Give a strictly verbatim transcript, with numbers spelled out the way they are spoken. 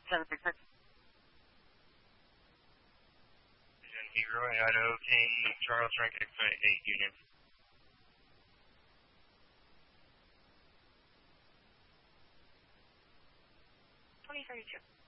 seven six six. Leroy, Idaho, King, Charles, Frank, X eight Union. twenty thirty-two.